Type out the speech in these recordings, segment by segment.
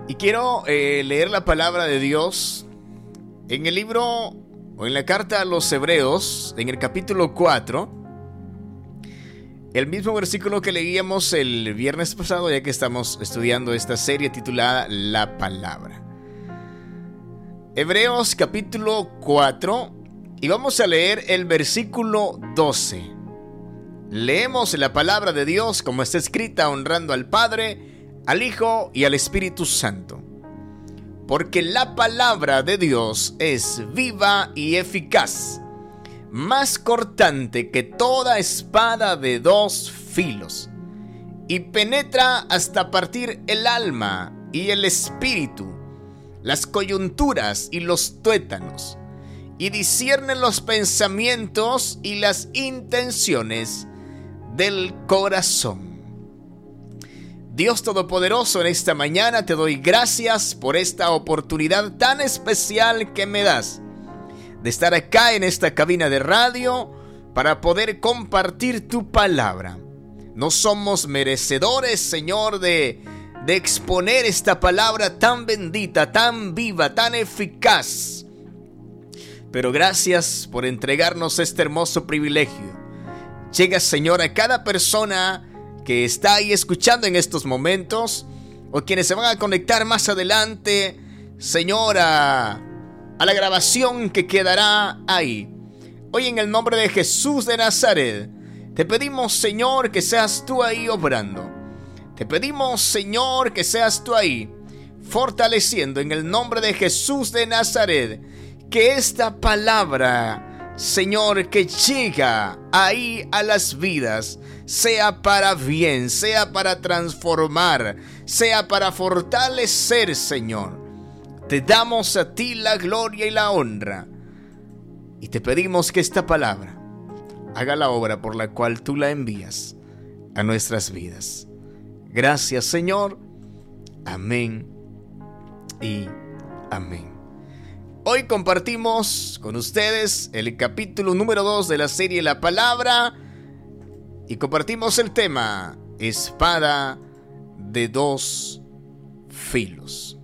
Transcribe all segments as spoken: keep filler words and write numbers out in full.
Y quiero eh, leer la palabra de Dios en el libro o en la carta a los Hebreos, en el capítulo cuatro. El mismo versículo que leíamos el viernes pasado, ya que estamos estudiando esta serie titulada La Palabra. Hebreos capítulo cuatro, y vamos a leer el versículo doce. Leemos la palabra de Dios como está escrita, honrando al Padre, al Hijo y al Espíritu Santo. Porque la palabra de Dios es viva y eficaz, más cortante que toda espada de dos filos, y penetra hasta partir el alma y el espíritu, las coyunturas y los tuétanos, y discierne los pensamientos y las intenciones del corazón. Dios Todopoderoso, en esta mañana te doy gracias por esta oportunidad tan especial que me das de estar acá en esta cabina de radio para poder compartir tu palabra. No somos merecedores, Señor, de, de exponer esta palabra tan bendita, tan viva, tan eficaz. Pero gracias por entregarnos este hermoso privilegio. Llega, Señor, a cada persona que está ahí escuchando en estos momentos, o quienes se van a conectar más adelante, Señor, a, a la grabación que quedará ahí. Hoy, en el nombre de Jesús de Nazaret, te pedimos, Señor, que seas tú ahí obrando. Te pedimos, Señor, que seas tú ahí fortaleciendo, en el nombre de Jesús de Nazaret, que esta palabra, Señor, que llega ahí a las vidas, sea para bien, sea para transformar, sea para fortalecer, Señor. Te damos a ti la gloria y la honra, y te pedimos que esta palabra haga la obra por la cual tú la envías a nuestras vidas. Gracias, Señor. Amén y amén. Hoy compartimos con ustedes el capítulo número dos de la serie La Palabra, y compartimos el tema Espada de dos filos.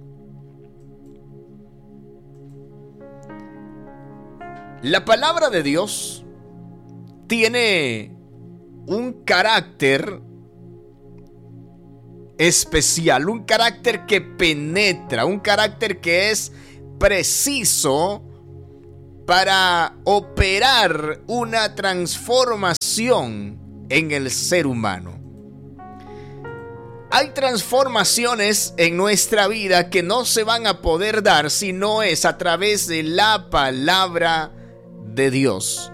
La palabra de Dios tiene un carácter especial, un carácter que penetra, un carácter que es preciso para operar una transformación en el ser humano. Hay transformaciones en nuestra vida que no se van a poder dar si no es a través de la palabra de Dios.